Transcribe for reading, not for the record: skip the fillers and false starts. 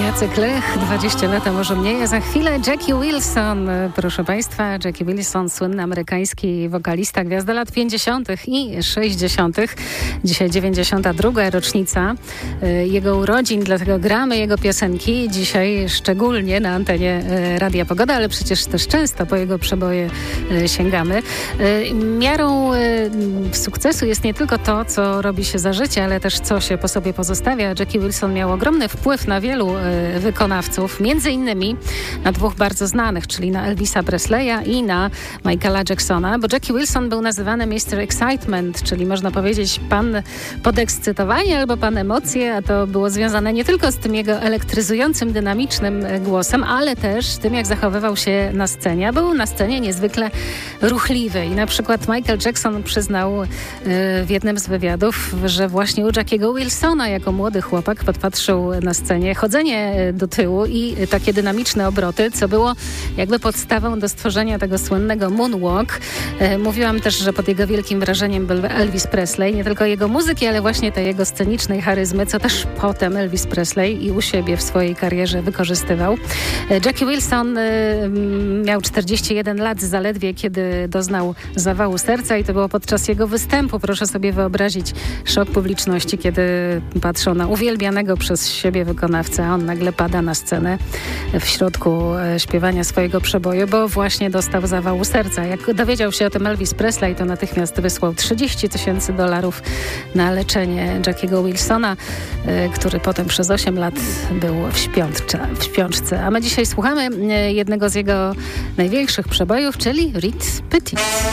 Jacek Lech, 20 lat, a może mniej, a za chwilę Jackie Wilson. Proszę Państwa, Jackie Wilson, słynny amerykański wokalista, gwiazda lat 50. i 60. Dzisiaj 92. rocznica jego urodzin, dlatego gramy jego piosenki. Dzisiaj szczególnie na antenie Radia Pogoda, ale przecież też często po jego przeboje sięgamy. Miarą sukcesu jest nie tylko to, co robi się za życie, ale też co się po sobie pozostawia. Jackie Wilson miał ogromny wpływ na wielu wykonawców, między innymi na dwóch bardzo znanych, czyli na Elvisa Presleya i na Michaela Jacksona, bo Jackie Wilson był nazywany Mr. Excitement, czyli można powiedzieć pan podekscytowanie albo pan emocje, a to było związane nie tylko z tym jego elektryzującym, dynamicznym głosem, ale też z tym, jak zachowywał się na scenie. A był na scenie niezwykle ruchliwy i na przykład Michael Jackson przyznał w jednym z wywiadów, że właśnie u Jackiego Wilsona jako młody chłopak podpatrzył na scenie chodzenie do tyłu i takie dynamiczne obroty, co było jakby podstawą do stworzenia tego słynnego moonwalk. Mówiłam też, że pod jego wielkim wrażeniem był Elvis Presley, nie tylko jego muzyki, ale właśnie tej jego scenicznej charyzmy, co też potem Elvis Presley i u siebie w swojej karierze wykorzystywał. Jackie Wilson miał 41 lat zaledwie, kiedy doznał zawału serca i to było podczas jego występu. Proszę sobie wyobrazić szok publiczności, kiedy patrzą na uwielbianego przez siebie wykonawcę, a on nagle pada na scenę w środku śpiewania swojego przeboju, bo właśnie dostał zawału serca. Jak dowiedział się o tym Elvis Presley, to natychmiast wysłał $30,000 na leczenie Jackiego Wilsona, który potem przez 8 lat był w śpiączce. A my dzisiaj słuchamy jednego z jego największych przebojów, czyli Reed Petit.